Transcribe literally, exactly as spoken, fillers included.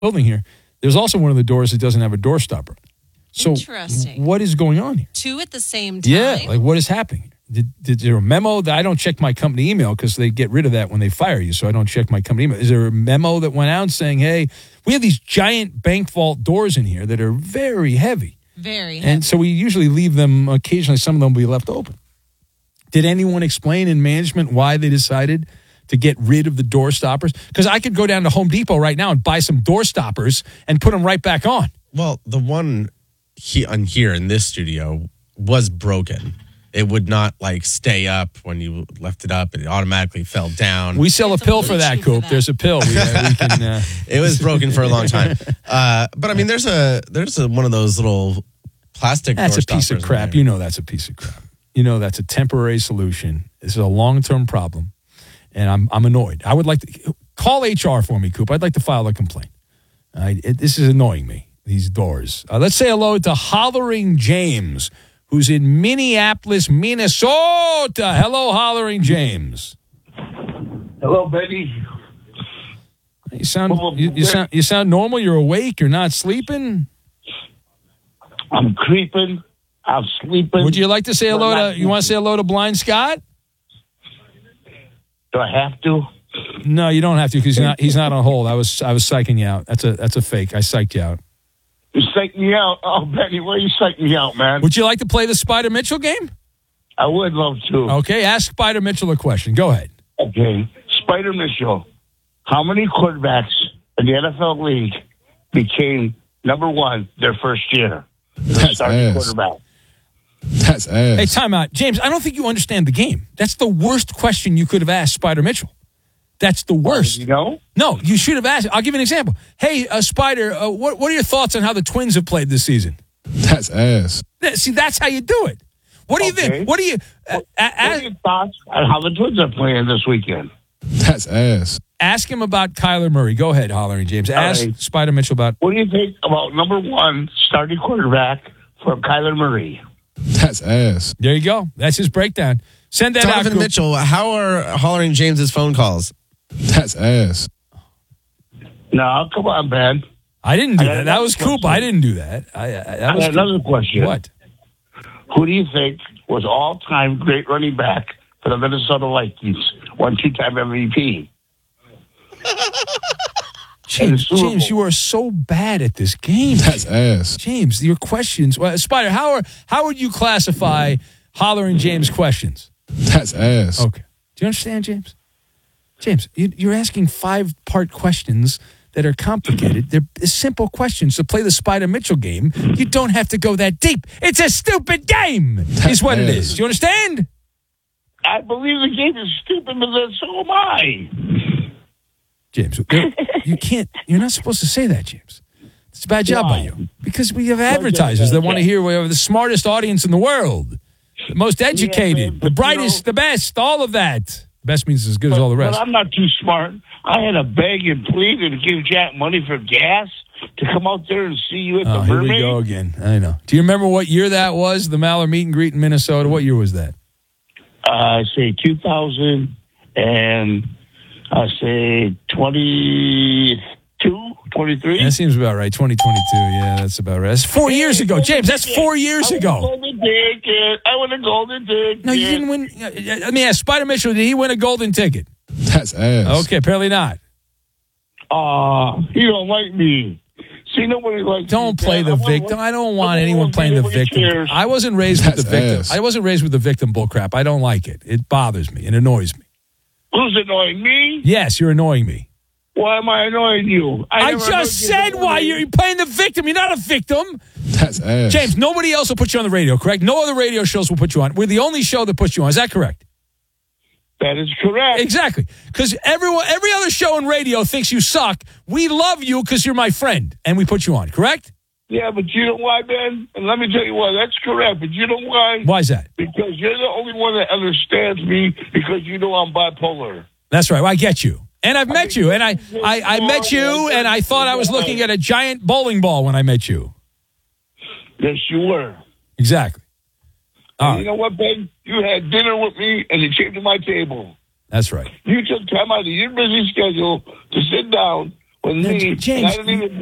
building here, there's also one of the doors that doesn't have a door stopper. So Interesting. What is going on here? Two at the same time? Yeah, like what is happening? Did, did there a memo that I don't check my company email because they get rid of that when they fire you, so I don't check my company email. Is there a memo that went out saying, hey, we have these giant bank vault doors in here that are very heavy. Very heavy. And so we usually leave them, occasionally some of them will be left open. Did anyone explain in management why they decided to get rid of the door stoppers? Because I could go down to Home Depot right now and buy some door stoppers and put them right back on. Well, the one he, on here in this studio was broken. It would not like stay up when you left it up. It automatically fell down. We sell It's a pill a for that, Bluetooth for Coop. that. There's a pill. We, uh, we can, uh, It was broken for a long time. Uh, but I mean, there's a there's a, one of those little plastic. That's door a piece of stoppers in crap. there. You know that's a piece of crap. You know that's a temporary solution. This is a long-term problem, and I'm I'm annoyed. I would like to call H R for me, Coop. I'd like to file a complaint. Uh, it, this is annoying me, these doors. Uh, let's say hello to Hollering James, who's in Minneapolis, Minnesota. Hello, Hollering James. Hello, baby. You sound you, you sound you sound normal. You're awake. You're not sleeping. I'm creeping. I'm sleeping. Would you like to say hello to? You want to say hello to Blind Scott? Do I have to? No, you don't have to because he's not. He's not on hold. I was I was psyching you out. That's a that's a fake. I psyched you out. You psych me out. Oh, Benny, why you psych me out, man? Would you like to play the Spider Mitchell game? I would love to. Okay, ask Spider Mitchell a question. Go ahead. Okay. Spider Mitchell, how many quarterbacks in the N F L league became number one their first year? The That's starting ass. quarterback. That's ass. Hey, time out. James, I don't think you understand the game. That's the worst question you could have asked Spider Mitchell. That's the worst. You know? No, you should have asked. I'll give you an example. Hey, uh, Spider, uh, what, what are your thoughts on how the Twins have played this season? That's ass. Th- See, that's how you do it. What do you Okay. think? What do you... Uh, What a- are a- your thoughts on how the Twins are playing this weekend? That's ass. ask him about Kyler Murray. Go ahead, Hollering James. Ask right. Spider Mitchell about... What do you think about number one starting quarterback for Kyler Murray? That's ass. There you go. That's his breakdown. Send that out. Donovan Coop. Mitchell, how are Hollering James's phone calls? That's ass. No, come on, man. I didn't do I got that. That was another Coop. question. I didn't do that. I, I, that I was got another question. What? Who do you think was all-time great running back for the Minnesota Vikings? One two-time M V P. James, Super James, Bowl. you are so bad at this game. That's ass. James, your questions. Well, Spider, how are how would you classify Hollering James' questions? That's ass. Okay. Do you understand, James? James, you, you're asking five-part questions that are complicated. They're simple questions. To play the Spider Mitchell game, you don't have to go that deep. It's a stupid game, is what it Yes. is. Do you understand? I believe the game is stupid, but then so am I. James, you- you can't, you're not supposed to say that, James. It's a bad job by you. Because we have advertisers that want to hear we have the smartest audience in the world, the most educated, but the brightest, you know- the best, all of that. Best means as good as all the rest. But I'm not too smart. I had to beg and plead and give Jack money for gas to come out there and see you at Oh, the here we Mermaid. go again. I know. Do you remember what year that was, the Maller meet and greet in Minnesota? What year was that? Uh, I say two thousand and I say twenty-two, twenty-three. That seems about right. twenty twenty-two. Yeah, that's about right. That's four years ago. James, that's four years I ago. want a golden ticket. I want a golden ticket. No, you didn't win. uh, Let me ask Spider Mitchell, did he win a golden ticket? That's ass. Okay, apparently not. Aw, he don't like me. See, nobody likes Don't me, play man. the I want- victim. I don't want I anyone want playing the nobody victim. cares. I wasn't raised with That's the victim. ass. I wasn't raised with the victim bullcrap. I don't like it. It bothers me. It annoys me. Who's annoying me? Yes, you're annoying me. Why am I annoying you? I, never just annoyed you said before. why you're playing the victim. You're not a victim. That's ass. James, nobody else will put you on the radio, correct? No other radio shows will put you on. We're the only show that puts you on. Is that correct? That is correct. Exactly. Because everyone, every other show in radio thinks you suck. We love you because you're my friend, and we put you on, correct? Yeah, but you know why, Ben? And let me tell you why. That's correct. But you know why? Why is that? Because you're the only one that understands me because you know I'm bipolar. That's right. Well, I get you. And I've met you. And I, I, I met you, and I thought I was looking at a giant bowling ball when I met you. Yes, you were. Exactly. All And right. you know what, Ben? You had dinner with me and you came to my table. That's right. You took time out of your busy schedule to sit down with Now, me. James, I didn't even